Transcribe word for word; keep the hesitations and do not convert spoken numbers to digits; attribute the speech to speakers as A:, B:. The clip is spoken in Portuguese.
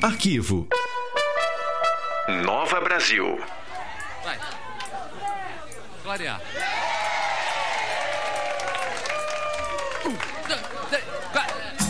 A: Arquivo.
B: Nova Brasil.
C: Vai. Clarear. Um, dois, três, quatro.